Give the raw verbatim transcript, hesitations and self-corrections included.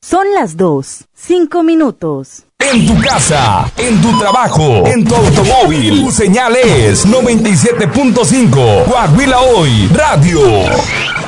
Son las dos, cinco minutos. En tu casa, en tu trabajo, en tu automóvil, tu señal es noventa y siete punto cinco. Coahuila Hoy Radio.